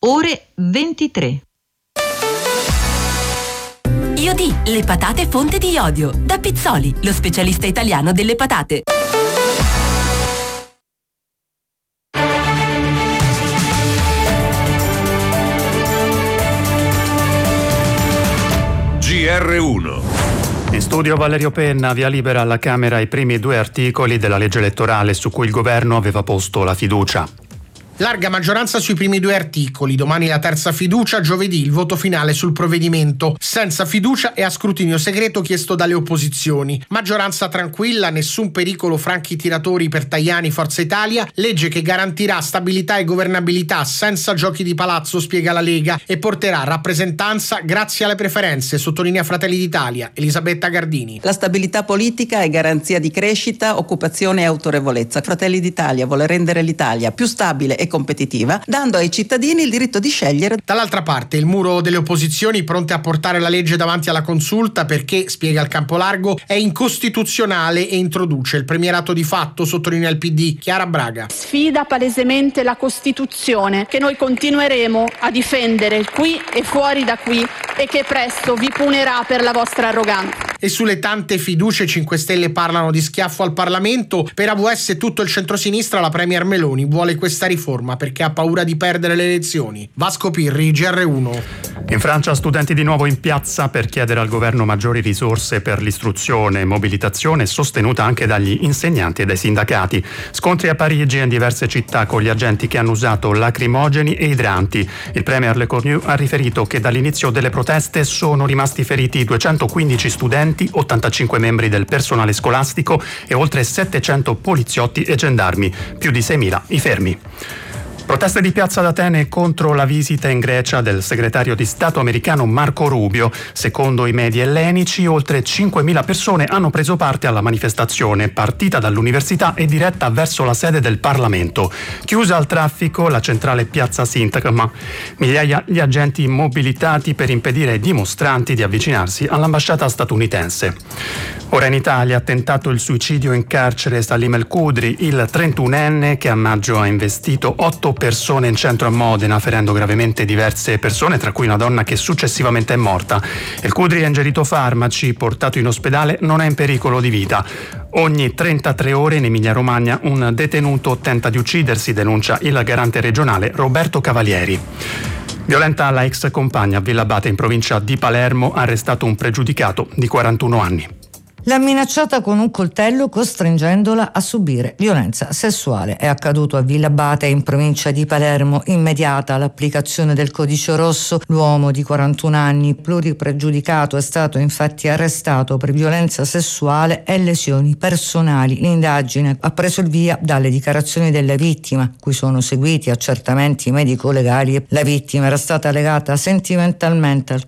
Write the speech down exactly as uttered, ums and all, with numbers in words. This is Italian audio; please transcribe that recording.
ore ventitré. Iodì, le patate fonte di iodio. Da Pizzoli, lo specialista italiano delle patate. G R uno. In studio Valerio Penna, via libera alla Camera i primi due articoli della legge elettorale su cui il governo aveva posto la fiducia. Larga maggioranza sui primi due articoli, domani la terza fiducia, giovedì il voto finale sul provvedimento. Senza fiducia e a scrutinio segreto chiesto dalle opposizioni. Maggioranza tranquilla, nessun pericolo franchi tiratori per Tajani, Forza Italia, legge che garantirà stabilità e governabilità senza giochi di palazzo, spiega la Lega, e porterà rappresentanza grazie alle preferenze, sottolinea Fratelli d'Italia, Elisabetta Gardini. La stabilità politica è garanzia di crescita, occupazione e autorevolezza. Fratelli d'Italia vuole rendere l'Italia più stabile e competitiva, dando ai cittadini il diritto di scegliere. Dall'altra parte il muro delle opposizioni pronte a portare la legge davanti alla consulta perché, spiega il Campolargo, è incostituzionale e introduce il premierato di fatto, sottolinea il P D. Chiara Braga. Sfida palesemente la Costituzione, che noi continueremo a difendere qui e fuori da qui e che presto vi punerà per la vostra arroganza. E sulle tante fiducie cinque Stelle parlano di schiaffo al Parlamento. Per A V S e tutto il centrosinistra la Premier Meloni vuole questa riforma perché ha paura di perdere le elezioni. Vasco Pirri, G R uno. In Francia studenti di nuovo in piazza per chiedere al governo maggiori risorse per l'istruzione, mobilitazione sostenuta anche dagli insegnanti e dai sindacati. Scontri a Parigi e in diverse città con gli agenti che hanno usato lacrimogeni e idranti. Il premier Le Cornu ha riferito che dall'inizio delle proteste sono rimasti feriti duecentoquindici studenti, ottantacinque membri del personale scolastico e oltre settecento poliziotti e gendarmi, più di seimila i fermi. Proteste di piazza ad Atene contro la visita in Grecia del segretario di Stato americano Marco Rubio. Secondo i media ellenici, oltre cinquemila persone hanno preso parte alla manifestazione, partita dall'università e diretta verso la sede del Parlamento. Chiusa al traffico la centrale piazza Sintagma, migliaia gli agenti mobilitati per impedire ai dimostranti di avvicinarsi all'ambasciata statunitense. Ora in Italia ha tentato il suicidio in carcere Salim El Khudri, il trentunenne che a maggio ha investito otto persone in centro a Modena, ferendo gravemente diverse persone, tra cui una donna che successivamente è morta. El Khudri ha ingerito farmaci, portato in ospedale, non è in pericolo di vita. Ogni trentatré ore in Emilia-Romagna un detenuto tenta di uccidersi, denuncia il garante regionale Roberto Cavalieri. Violenta la ex compagna a Villabate in provincia di Palermo, ha arrestato un pregiudicato di quarantuno anni. L'ha minacciata con un coltello costringendola a subire violenza sessuale. È accaduto a Villabate in provincia di Palermo. Immediata l'applicazione del codice rosso. L'uomo di quarantuno anni, pluripregiudicato, è stato infatti arrestato per violenza sessuale e lesioni personali. L'indagine ha preso il via dalle dichiarazioni della vittima, cui sono seguiti accertamenti medico-legali. La vittima era stata legata sentimentalmente al